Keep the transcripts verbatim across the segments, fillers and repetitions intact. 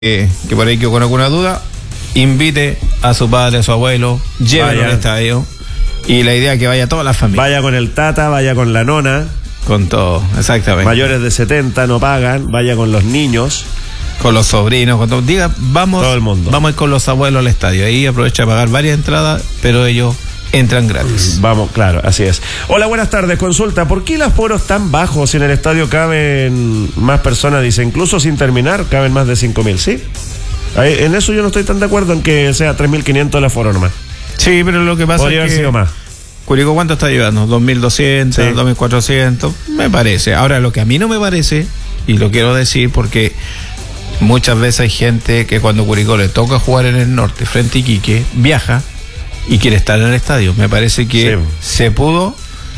que, que por ahí quedó con alguna duda, invite a su padre, a su abuelo, llévenlo al estadio. Y la idea es que vaya toda la familia. Vaya con el tata, vaya con la nona. Con todo, exactamente. Mayores de setenta no pagan, vaya con los niños. Con los sobrinos, con todo. Diga, vamos, todo el mundo. Vamos a ir con los abuelos al estadio. Ahí aprovecha a pagar varias entradas, pero ellos entran gratis. Vamos, claro, así es. Hola, buenas tardes. Consulta, ¿por qué los aforos tan bajos si en el estadio caben más personas? Dice, incluso sin terminar, caben más de cinco mil, ¿sí? Ahí, en eso yo no estoy tan de acuerdo en que sea tres mil quinientos el aforo nomás. Sí, pero lo que pasa Podría es haber que... sido más. Curicó, ¿cuánto está llevando? dos mil doscientos, sí. dos mil cuatrocientos, me parece. Ahora, lo que a mí no me parece, y lo quiero decir porque muchas veces hay gente que cuando Curicó le toca jugar en el norte frente a Iquique, viaja y quiere estar en el estadio. Me parece que sí. se pudo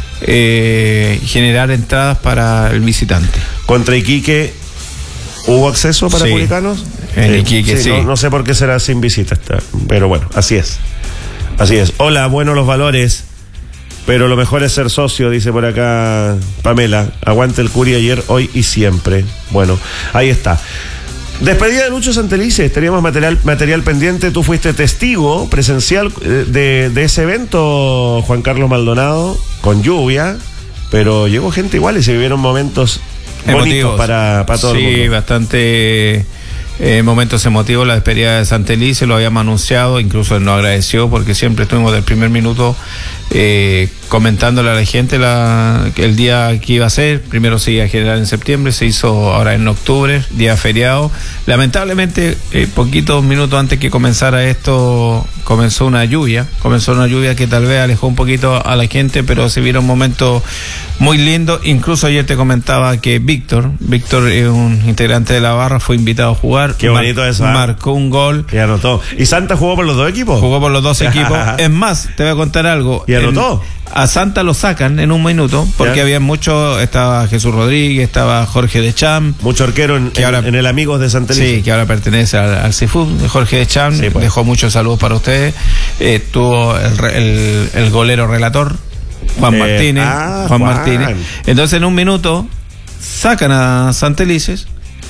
eh, generar entradas para el visitante. Contra Iquique, ¿hubo acceso para sí. curicanos? En eh, Iquique, sí. sí. No, no sé por qué será sin visita, pero bueno, así es. Así es. Hola, bueno los valores, pero lo mejor es ser socio, dice por acá Pamela. Aguante el Curi ayer, hoy y siempre. Bueno, ahí está. Despedida de Lucho Santelices, teníamos material, material pendiente. Tú fuiste testigo presencial de, de ese evento, Juan Carlos Maldonado, con lluvia, pero llegó gente igual y se vivieron momentos emotivos. Bonitos para, para todo sí, el mundo. Sí, bastante eh, momentos emotivos. La despedida de Santelices lo habíamos anunciado, incluso él nos agradeció porque siempre estuvimos del primer minuto eh, comentándole a la gente la, el día que iba a ser. Primero se iba a generar en septiembre, se hizo ahora en octubre, día feriado. Lamentablemente, eh, poquitos minutos antes que comenzara esto, comenzó una lluvia, comenzó una lluvia que tal vez alejó un poquito a la gente, pero se vieron momentos muy lindos. Incluso ayer te comentaba que Víctor, Víctor es un integrante de la barra, fue invitado a jugar. Qué bonito mar, eso. ¿eh? Marcó un gol. Y anotó. ¿Y Santa jugó por los dos equipos? Jugó por los dos equipos. Es más, te voy a contar algo. ¿Y anotó? En, a Santa lo sacan en un minuto, porque ¿ya? había muchos, estaba Jesús Rodríguez, estaba Jorge Deschamps. Mucho arquero en, que en, ahora, en el Amigos de Santelices. Sí, que ahora pertenece al, al Cifú, de Jorge Deschamps. Sí, pues. Dejó muchos saludos para ustedes. Eh, tuvo el, el, el golero relator, Juan eh, Martínez. Ah, Juan, Juan Martínez. Entonces en un minuto sacan a Santelices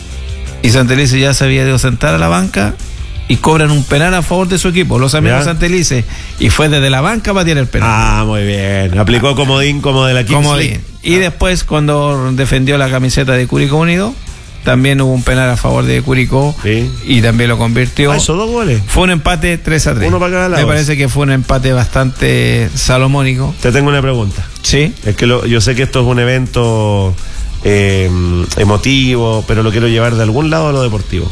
y Santelices ya se había ido a sentar a la banca y cobran un penal a favor de su equipo, los amigos de Santelices, y fue desde la banca para tirar el penal. Ah, muy bien. Aplicó comodín como de la Kings League. Y ah. después, cuando defendió la camiseta de Curicó Unido, también hubo un penal a favor de Curicó, sí. y también lo convirtió. Ah, ¿esos dos goles? Fue un empate tres a tres. Uno para cada lado. Me parece que fue un empate bastante salomónico. Te tengo una pregunta. Sí. Es que lo, yo sé que esto es un evento eh, emotivo, pero lo quiero llevar de algún lado a lo deportivo.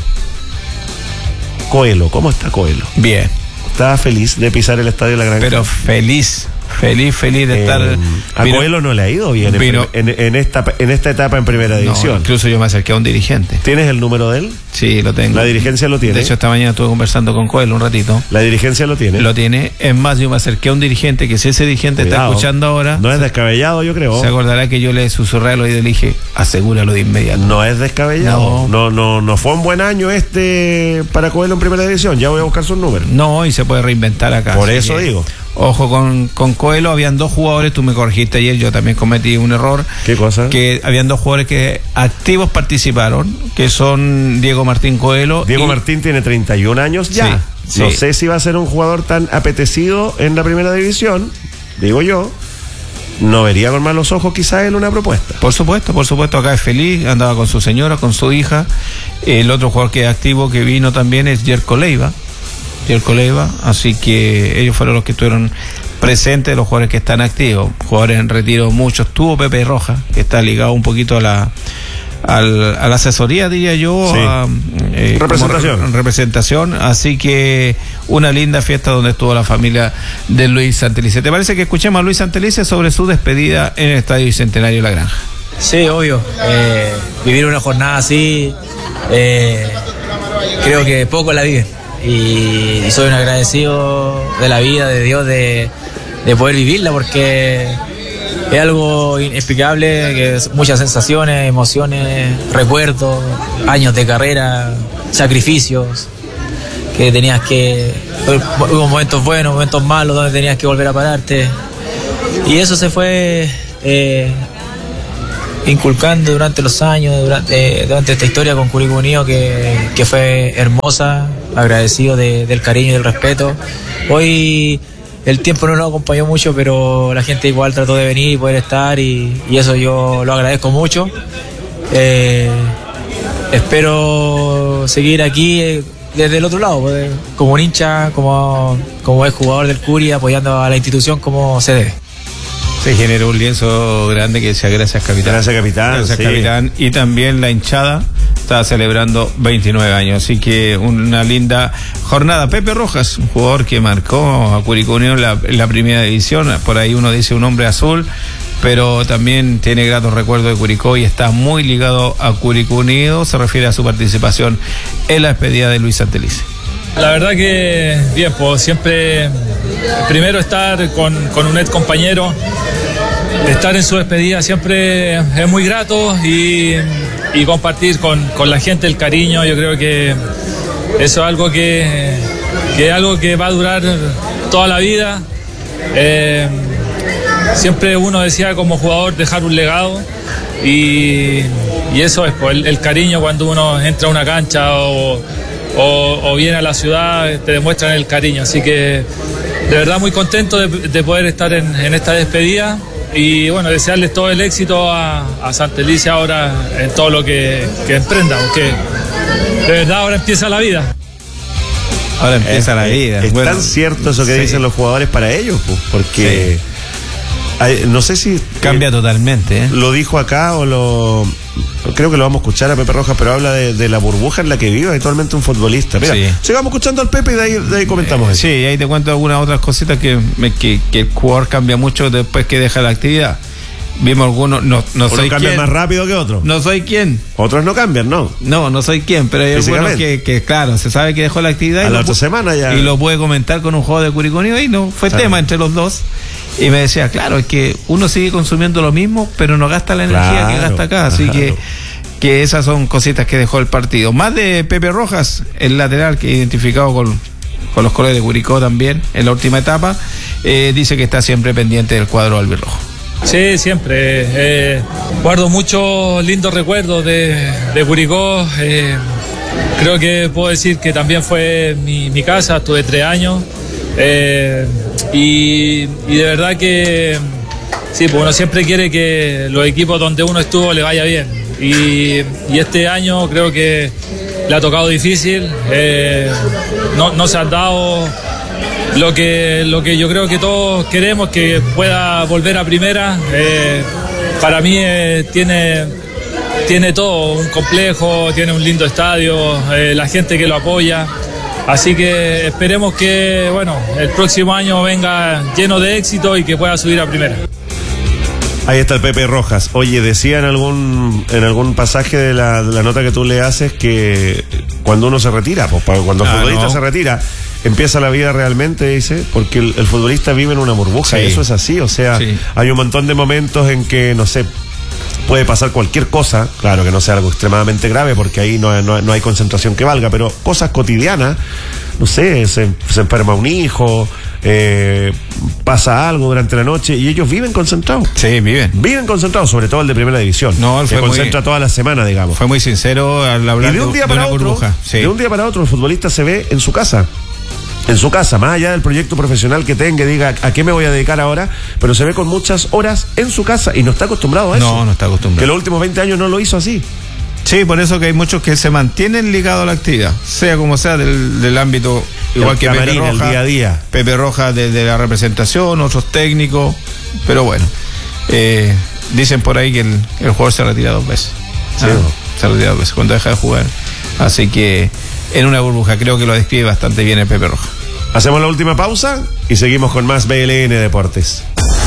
Coelho, ¿cómo está Coelho? Bien. ¿Estaba feliz de pisar el estadio de la Granja? Pero feliz, feliz, feliz de eh, estar... A vino, Coelho no le ha ido bien vino, en, en, esta, en esta etapa en primera división. No, incluso yo me acerqué a un dirigente. ¿Tienes el número de él? Sí, lo tengo. La dirigencia lo tiene. De hecho, esta mañana estuve conversando con Coelho un ratito. La dirigencia lo tiene. Lo tiene. Es más, yo me acerqué a un dirigente que si ese dirigente Cuidado. está escuchando ahora... No es descabellado, yo creo. Se acordará que yo le susurré al oído y le dije, asegúralo de inmediato. No es descabellado. No, no, no, no fue un buen año este para Coelho en primera división. Ya voy a buscar sus números. No, y se puede reinventar acá. Por eso que, digo. Ojo con, con Coelho, habían dos jugadores, tú me corregiste ayer, yo también cometí un error. ¿Qué cosa? Que habían dos jugadores que activos participaron, que son Diego Martín Coelho. Diego y... Martín tiene treinta y un años ya. Sí, no sí. sé si va a ser un jugador tan apetecido en la primera división, digo yo. No vería con malos ojos quizás él una propuesta. Por supuesto, por supuesto, acá es feliz, andaba con su señora, con su hija. El otro jugador que es activo que vino también es Jerko Leiva. Jerko Leiva, así que ellos fueron los que estuvieron presentes, los jugadores que están activos, jugadores en retiro muchos. Tuvo Pepe Roja, que está ligado un poquito a la al, a la asesoría, diría yo, sí. a, eh, representación. Re, representación, así que una linda fiesta donde estuvo la familia de Luis Santelices. ¿Te parece que escuchemos a Luis Santelices sobre su despedida en el Estadio Bicentenario de La Granja? Sí, obvio, eh, vivir una jornada así, eh, creo que poco la vive. Y soy un agradecido de la vida, de Dios, de, de poder vivirla, porque es algo inexplicable, que es muchas sensaciones, emociones, recuerdos, años de carrera, sacrificios, que tenías que... Hubo momentos buenos, momentos malos, donde tenías que volver a pararte. Y eso se fue... Eh, inculcando durante los años, durante, durante esta historia con Curicó Unido que, que fue hermosa, agradecido de, del cariño y del respeto. Hoy el tiempo no nos acompañó mucho, pero la gente igual trató de venir y poder estar y, y eso yo lo agradezco mucho. Eh, espero seguir aquí eh, desde el otro lado, pues, como un hincha, como, como es jugador del Curi, apoyando a la institución como se debe. Se generó un lienzo grande que decía gracias capitán. Gracias capitán. Gracias sí. capitán. Y también la hinchada está celebrando veintinueve años. Así que una linda jornada. Pepe Rojas, un jugador que marcó a Curicó Unido en la, en la primera división. Por ahí uno dice un hombre azul, pero también tiene gratos recuerdos de Curicó y está muy ligado a Curicó Unido. Se refiere a su participación en la despedida de Luis Santelice. La verdad que bien, pues siempre primero estar con, con un ex compañero, estar en su despedida siempre es muy grato y, y compartir con, con la gente el cariño. Yo creo que eso es algo que, que es algo que va a durar toda la vida. Eh, siempre uno decía como jugador dejar un legado y, y eso es pues, el, el cariño cuando uno entra a una cancha o O, o viene a la ciudad, te demuestran el cariño. Así que de verdad muy contento de, de poder estar en, en esta despedida y bueno, desearles todo el éxito a, a Santelice ahora en todo lo que, que emprenda, porque de verdad ahora empieza la vida. Ahora empieza es, la vida. Es bueno, tan cierto eso que sí. dicen los jugadores para ellos, pues, porque sí. hay, no sé si cambia eh, totalmente. ¿eh? Lo dijo acá o lo... Creo que lo vamos a escuchar a Pepe Rojas, pero habla de, de la burbuja en la que vive actualmente un futbolista. Mira, sí. sigamos escuchando al Pepe y de ahí, de ahí comentamos eh, eso. Sí, y ahí te cuento algunas otras cositas que, que, que el jugador cambia mucho después que deja la actividad. Vimos algunos, no, no soy cambian más rápido que otros. No soy quien. Otros no cambian, ¿no? No, no soy quien, pero hay algunos que, que, claro, se sabe que dejó la actividad. A y la lo otra semana ya. Y lo puede comentar con un juego de Curicó Unido y no, fue claro. tema entre los dos. Y me decía, claro, es que uno sigue consumiendo lo mismo, pero no gasta la energía claro, que gasta acá. Así claro. que, que esas son cositas que dejó el partido. Más de Pepe Rojas, el lateral que identificado con, con los colores de Curicó también en la última etapa, eh, dice que está siempre pendiente del cuadro albirrojo. Sí, siempre. Eh, guardo muchos lindos recuerdos de, de Curicó. Eh, creo que puedo decir que también fue mi, mi casa, estuve tres años. Eh, y, y de verdad que sí, pues uno siempre quiere que los equipos donde uno estuvo le vaya bien. Y, y este año creo que le ha tocado difícil. Eh, no, no se han dado lo que, lo que yo creo que todos queremos, que pueda volver a primera. Eh, para mí eh, tiene, tiene todo, un complejo, tiene un lindo estadio, eh, la gente que lo apoya. Así que esperemos que bueno, el próximo año venga lleno de éxito y que pueda subir a primera. Ahí está el Pepe Rojas. Oye, decía en algún en algún pasaje de la, de la nota que tú le haces que cuando uno se retira, pues cuando el ah, futbolista no. se retira, empieza la vida realmente, dice, porque el, el futbolista vive en una burbuja, sí. y eso es así, o sea, sí. hay un montón de momentos en que, no sé, puede pasar cualquier cosa, claro que no sea algo extremadamente grave, porque ahí no, no, no hay concentración que valga, pero cosas cotidianas, no sé, se, se enferma un hijo, eh, pasa algo durante la noche y ellos viven concentrados. Sí, viven. Viven concentrados, sobre todo el de primera división. No, él se fue concentra muy, toda la semana, digamos. Fue muy sincero al hablar y de un día de, para de una otro, burbuja. Sí. De un día para otro el futbolista se ve en su casa. En su casa, más allá del proyecto profesional que tenga, diga a qué me voy a dedicar ahora, pero se ve con muchas horas en su casa y no está acostumbrado a eso. No, no está acostumbrado. Que los últimos veinte años no lo hizo así. Sí, por eso que hay muchos que se mantienen ligados a la actividad, sea como sea, del, del ámbito, igual el que camarín, Pepe Rojas, el día a día. Pepe Rojas de, de la representación, otros técnicos, pero bueno, eh, dicen por ahí que el, el jugador se retira dos veces. Sí. Ah, se retira dos veces cuando deja de jugar. Así que en una burbuja, creo que lo describe bastante bien el Pepe Rojas. Hacemos la última pausa y seguimos con más B L N Deportes.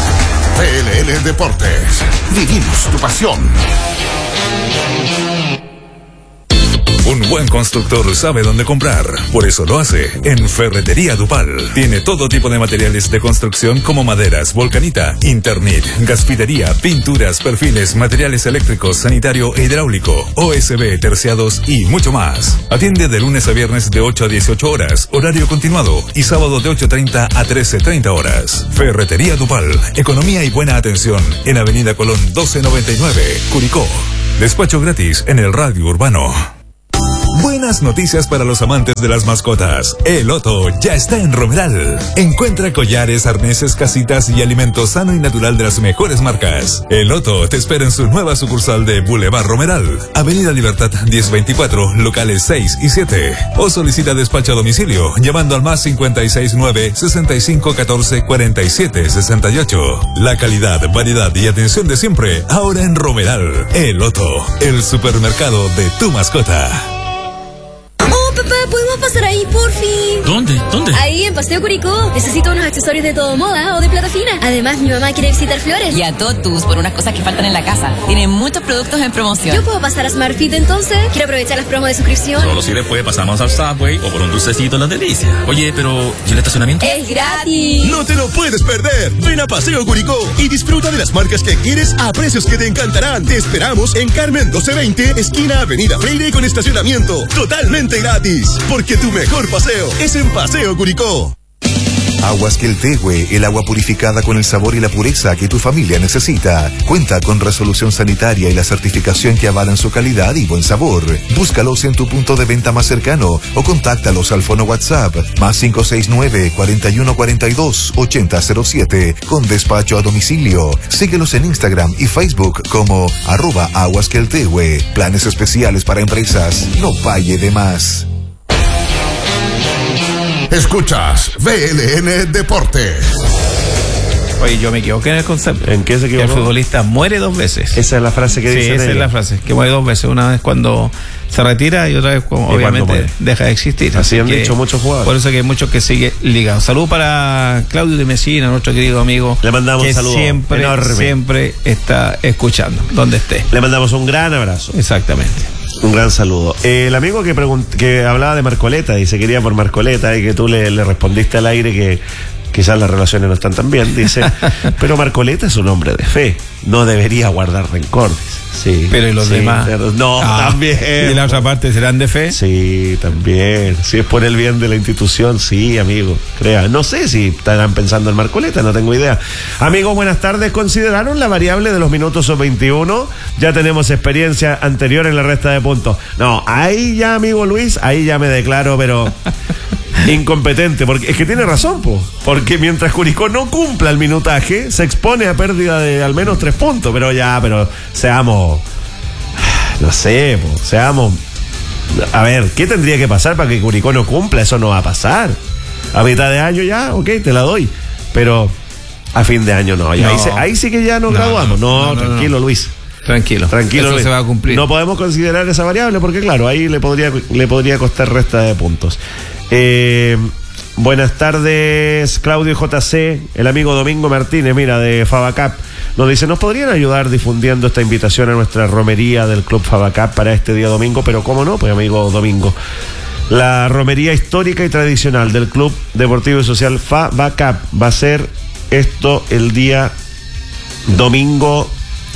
B L N Deportes, vivimos tu pasión. Un buen constructor sabe dónde comprar, por eso lo hace en Ferretería Dupal. Tiene todo tipo de materiales de construcción como maderas, volcanita, internet, gasfidería, pinturas, perfiles, materiales eléctricos, sanitario e hidráulico, O S B, terciados y mucho más. Atiende de lunes a viernes de ocho a dieciocho horas, horario continuado, y sábado de ocho treinta a trece treinta horas. Ferretería Dupal, economía y buena atención en Avenida Colón doce noventa y nueve, Curicó. Despacho gratis en el radio urbano. Buenas noticias para los amantes de las mascotas. El Otto ya está en Romeral. Encuentra collares, arneses, casitas y alimento sano y natural de las mejores marcas. El Otto te espera en su nueva sucursal de Boulevard Romeral, Avenida Libertad diez veinticuatro, locales seis y siete. O solicita despacho a domicilio llamando al más cincuenta y seis nueve, sesenta y cinco catorce, cuarenta y siete sesenta y ocho. La calidad, variedad y atención de siempre ahora en Romeral. El Otto, el supermercado de tu mascota. Papá, ¿podemos pasar ahí, por fin? ¿Dónde? ¿Dónde? Ahí, en Paseo Curicó. Necesito unos accesorios de todo moda o de plata fina. Además, mi mamá quiere visitar Flores. Y a Totus por unas cosas que faltan en la casa. Tienen muchos productos en promoción. ¿Yo puedo pasar a Smartfit entonces? Quiero aprovechar las promos de suscripción. Solo si después pasamos al Subway o por un dulcecito en las delicias. Oye, pero ¿y el estacionamiento? ¡Es gratis! ¡No te lo puedes perder! Ven a Paseo Curicó y disfruta de las marcas que quieres a precios que te encantarán. Te esperamos en Carmen doce veinte, esquina Avenida Freire, con estacionamiento totalmente gratis. Porque tu mejor paseo es en Paseo Curicó. Aguas Queltehue, el agua purificada con el sabor y la pureza que tu familia necesita. Cuenta con resolución sanitaria y la certificación que avalan su calidad y buen sabor. Búscalos en tu punto de venta más cercano o contáctalos al fono WhatsApp más cinco seis nueve, cuarenta y uno cuarenta y dos, ochenta cero siete con despacho a domicilio. Síguelos en Instagram y Facebook como arroba Aguas Queltehue. Planes especiales para empresas. No pague de más. Escuchas V L N Deportes. Oye, yo me equivoqué en el concepto. ¿En qué se equivocó? Que el futbolista muere dos veces. Esa es la frase que sí, dice. esa ella. es la frase, que muere dos veces. Una vez cuando se retira y otra vez cuando, y obviamente, cuando deja de existir. Así, Así han que, dicho muchos jugadores. Por eso que hay muchos que siguen ligados. Salud para Claudio de Mesina, nuestro querido amigo. Le mandamos que un saludo siempre, enorme. siempre está escuchando, donde esté. Le mandamos un gran abrazo. Exactamente. Un gran saludo. Eh, el amigo que pregunt- que hablaba de Marcoleta y se quería por Marcoleta y que tú le, le respondiste al aire que quizás las relaciones no están tan bien, dice, pero Marcoleta es un hombre de fe, no debería guardar rencor. Sí, pero ¿y los sí, demás? Pero, no, ah, también. ¿Y la otra parte serán de fe? Sí, también. Si es por el bien de la institución, sí, amigo. Crea. No sé si estarán pensando en Marcoleta, no tengo idea. Amigos, buenas tardes. ¿Consideraron la variable de los minutos sub veintiuno? Ya tenemos experiencia anterior en la resta de puntos. No, ahí ya, amigo Luis, ahí ya me declaro, pero incompetente, porque es que tiene razón, po, porque mientras Curicó no cumpla el minutaje, se expone a pérdida de al menos tres puntos, pero ya, pero seamos, no sé, po, seamos, a ver, ¿qué tendría que pasar para que Curicó no cumpla? Eso no va a pasar. A mitad de año ya, ok, te la doy, pero a fin de año no, ya, no. Ahí, se, ahí sí que ya nos no, graduamos, no, no, no tranquilo, no. Luis. Tranquilo, tranquilo. Eso Luis. se va a cumplir. No podemos considerar esa variable porque, claro, ahí le podría, le podría costar resta de puntos. Eh, buenas tardes, Claudio J C, el amigo Domingo Martínez, mira, de Fabacap. Nos dice, ¿nos podrían ayudar difundiendo esta invitación a nuestra romería del Club Fabacap para este día domingo? Pero ¿cómo no? Pues amigo Domingo. La romería histórica y tradicional del Club Deportivo y Social Fabacap va a ser esto el día domingo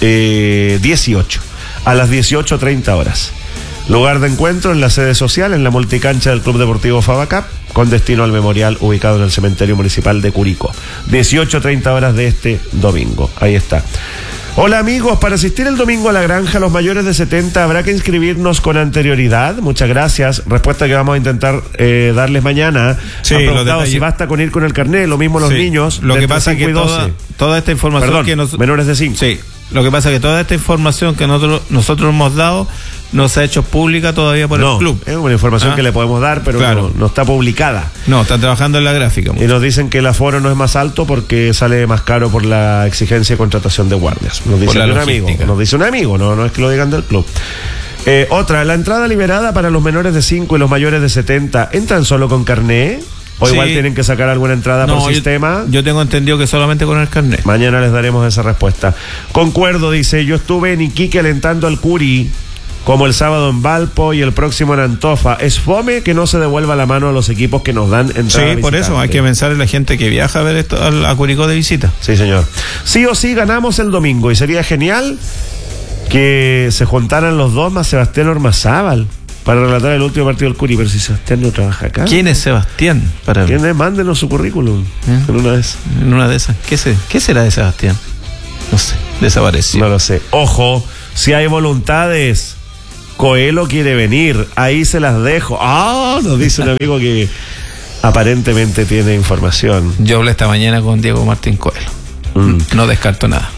eh, dieciocho, a las dieciocho treinta horas. Lugar de encuentro en la sede social, en la multicancha del Club Deportivo Fabacap, con destino al memorial ubicado en el cementerio municipal de Curicó. dieciocho treinta horas de este domingo. Ahí está. Hola amigos, para asistir el domingo a la granja, los mayores de setenta habrá que inscribirnos con anterioridad. Muchas gracias. Respuesta que vamos a intentar eh, darles mañana. Sí, han preguntado si basta con ir con el carnet, lo mismo los sí. niños. Lo que pasa es que toda, toda esta información Perdón, que nos... menores de cinco. Sí. Lo que pasa es que toda esta información que nosotros nosotros hemos dado no se ha hecho pública todavía por no, el club. Es una información ah, que le podemos dar, pero claro. no, no está publicada. No, están trabajando en la gráfica. Mucho. Y nos dicen que el aforo no es más alto porque sale más caro por la exigencia de contratación de guardias. Nos dice un amigo. Nos dice un amigo, no, no es que lo digan del club. Eh, otra, la entrada liberada para los menores de cinco y los mayores de setenta, ¿entran solo con carné? O sí. igual tienen que sacar alguna entrada no, por sistema. Yo, yo tengo entendido que solamente con el carnet. Mañana les daremos esa respuesta. Concuerdo, dice, yo estuve en Iquique alentando al Curi como el sábado en Valpo y el próximo en Antofa. Es fome que no se devuelva la mano a los equipos que nos dan entrada. Sí, por eso hay que pensar en la gente que viaja a ver esto a Curicó de visita. Sí, señor. Sí o sí ganamos el domingo y sería genial que se juntaran los dos más Sebastián Ormazábal para relatar el último partido del Curi, pero si Sebastián no trabaja acá. ¿Quién es Sebastián? Para ¿Quién es? Mándenos su currículum. ¿Eh? En una de esas. En una de esas. ¿Qué, se, ¿Qué será de Sebastián? No sé, desapareció. No lo sé. Ojo, si hay voluntades, Coelho quiere venir, ahí se las dejo. Ah, nos dice un amigo que aparentemente tiene información. Yo hablé esta mañana con Diego Martín Coelho. Mm. No descarto nada.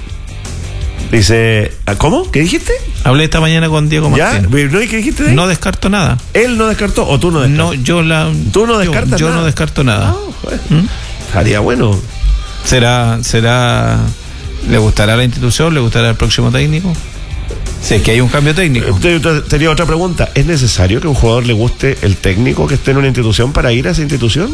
Dice, ¿cómo? ¿Qué dijiste? Hablé esta mañana con Diego Martín. ¿Ya? ¿Qué dijiste? De no descarto nada. ¿Él no descartó o tú no descartas? No, yo la... ¿Tú no descartas Yo, yo nada? no descarto nada. Oh, bueno. ¿Mm? Estaría bueno. ¿Será, será... ¿Le gustará a la institución? ¿Le gustará al próximo técnico? Si es que hay un cambio técnico. Tenía otra pregunta. ¿Es necesario que a un jugador le guste el técnico que esté en una institución para ir a esa institución?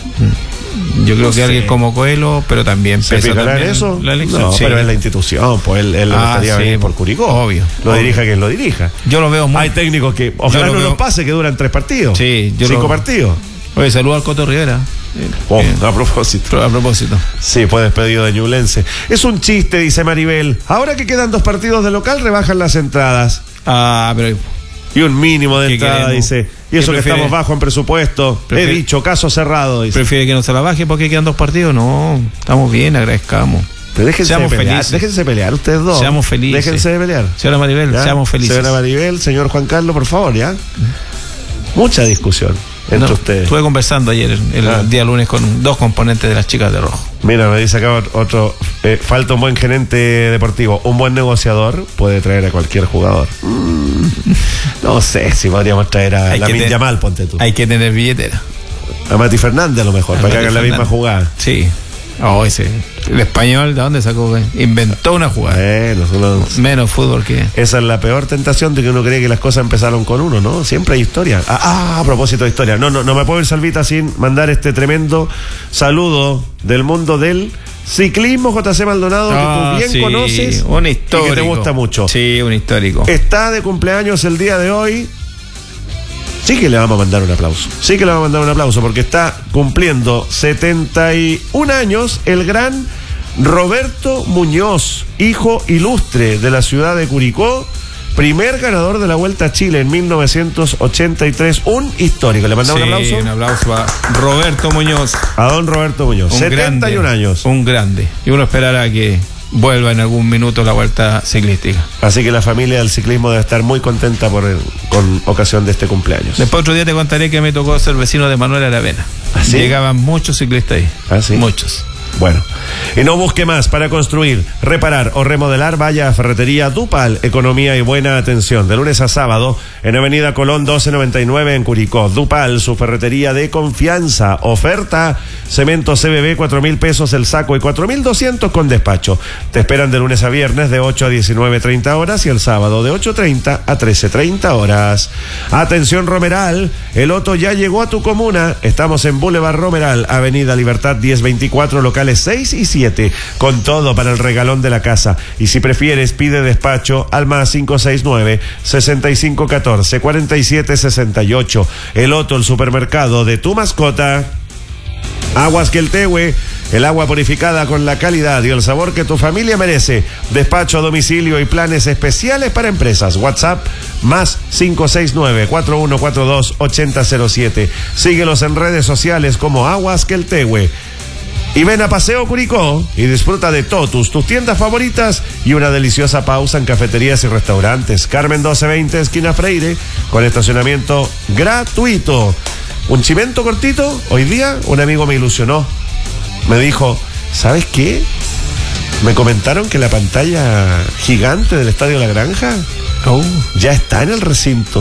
Yo creo no que sé. Alguien como Coelho, pero también ¿Se pesa fijará también en eso? La elección. No, sí. pero es la institución, pues él, él le Ah, gustaría sí, venir por Curicó. Obvio. Lo obvio. dirija quien lo dirija. Yo lo veo muy... Hay técnicos que ojalá lo no veo... nos pase que duran tres partidos. Sí, yo Cinco lo... partidos. Oye, saludo al Coto Rivera. Oh, a propósito. A propósito. Sí, fue despedido de Ñublense. Es un chiste, dice Maribel. Ahora que quedan dos partidos de local, rebajan las entradas. Ah, pero... Y un mínimo de entrada, queremos? Dice. Y eso que prefiere? Estamos bajo en presupuesto. Prefiere? He dicho, caso cerrado, dice. ¿Prefiere que no se la baje porque quedan dos partidos? No, estamos bien, agradezcamos. Pero déjense seamos de pelear, felices. Déjense pelear ustedes dos. Seamos felices. Déjense de pelear. Señora Maribel, ¿ya? Seamos felices. Señora Maribel, señor Juan Carlos, por favor, ¿ya? Mucha discusión entre no, ustedes. Estuve conversando ayer, el ah. día lunes, con dos componentes de las chicas de rojo. Mira, me dice acá otro. Eh, falta un buen gerente deportivo. Un buen negociador puede traer a cualquier jugador. Mm, no sé si podríamos traer a Lamine Yamal, ponte tú. Hay que tener billetera. A Mati Fernández a lo mejor, a para Mati que hagan Fernández. La misma jugada. Sí. Oh, ese. El español, ¿de dónde sacó? Inventó una jugada. Bueno, solo... Menos fútbol que... Esa es la peor tentación de que uno cree que las cosas empezaron con uno, ¿no? Siempre hay historia. Ah, ah, a propósito de historia. No, no, no me puedo ir, Salvita, sin mandar este tremendo saludo del mundo del ciclismo, J C Maldonado, ah, que tú bien sí, conoces. Un histórico. Y que te gusta mucho. Sí, un histórico. Está de cumpleaños el día de hoy. Sí que le vamos a mandar un aplauso. Sí que le vamos a mandar un aplauso porque está cumpliendo setenta y un años el gran Roberto Muñoz, hijo ilustre de la ciudad de Curicó, primer ganador de la Vuelta a Chile en mil novecientos ochenta y tres. Un histórico. ¿Le mandamos sí, un aplauso? Un aplauso a Roberto Muñoz. A don Roberto Muñoz. Un setenta y un grande, años. Un grande. Y uno esperará que vuelva en algún minuto la vuelta ciclística. Así que la familia del ciclismo debe estar muy contenta por el, con ocasión de este cumpleaños. Después otro día te contaré que me tocó ser vecino de Manuel Aravena. ¿Ah, sí? Llegaban muchos ciclistas ahí. ¿Ah, sí? Muchos. Bueno, y no busque más para construir, reparar o remodelar. Vaya a Ferretería Dupal, economía y buena atención. De lunes a sábado en Avenida Colón doce noventa y nueve en Curicó. Dupal, su ferretería de confianza. Oferta, cemento C B B, cuatro mil pesos el saco y cuatro mil doscientos con despacho. Te esperan de lunes a viernes de ocho a diecinueve treinta horas y el sábado de ocho treinta a trece treinta horas. Atención Romeral, el Otto ya llegó a tu comuna. Estamos en Boulevard Romeral, Avenida Libertad diez veinticuatro, local seis y siete, con todo para el regalón de la casa. Y si prefieres, pide despacho al más cinco seis nueve, sesenta y cinco catorce, cuarenta y siete sesenta y ocho. El Otto, el supermercado de tu mascota. Aguas Queltehue, el agua purificada con la calidad y el sabor que tu familia merece. Despacho a domicilio y planes especiales para empresas. WhatsApp más cinco seis nueve, cuatro uno cuatro dos, ocho cero cero siete. Síguelos en redes sociales como Aguas Queltehue. Y ven a Paseo Curicó y disfruta de Totus, tus tiendas favoritas y una deliciosa pausa en cafeterías y restaurantes. Carmen doce veinte, esquina Freire, con estacionamiento gratuito. Un chimento cortito. Hoy día un amigo me ilusionó. Me dijo, ¿sabes qué? Me comentaron que la pantalla gigante del Estadio La Granja oh. ya está en el recinto.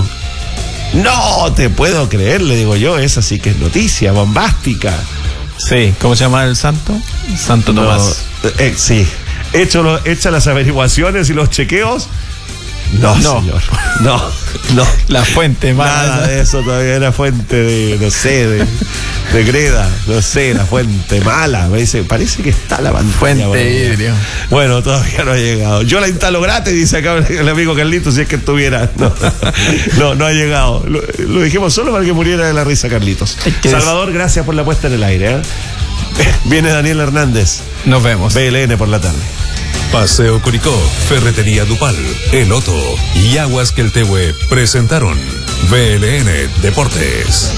No te puedo creer, le digo yo, esa sí que es noticia bombástica. Sí, ¿cómo se llama el santo? Santo Tomás. No, eh, sí, hecho lo, hecha las averiguaciones y los chequeos, No, No. señor. No, no. La fuente mala. Nada de eso todavía. Era fuente de, no sé, de, de greda. No sé, la fuente mala. Me dice, parece que está la pantalla. Fuente bueno. vidrio. Bueno, todavía no ha llegado. Yo la instalo gratis, dice acá el amigo Carlitos, si es que estuviera. No, no, no ha llegado. Lo, lo dijimos solo para que muriera de la risa, Carlitos. Salvador, gracias por la puesta en el aire. ¿eh? Viene Daniel Hernández. Nos vemos. B L N por la tarde. Paseo Curicó, Ferretería Dupal, El Otto y Aguas Queltehue presentaron B L N Deportes.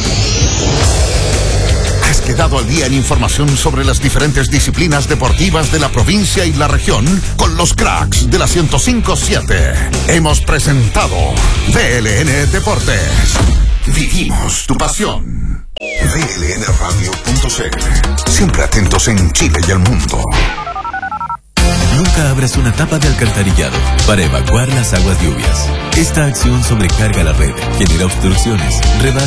Has quedado al día en información sobre las diferentes disciplinas deportivas de la provincia y la región con los cracks de la ciento cinco siete. Hemos presentado B L N Deportes. Vivimos tu pasión. B L N radio punto c l. Siempre atentos en Chile y el mundo. Nunca abras una tapa de alcantarillado para evacuar las aguas lluvias. Esta acción sobrecarga la red, genera obstrucciones, rebasa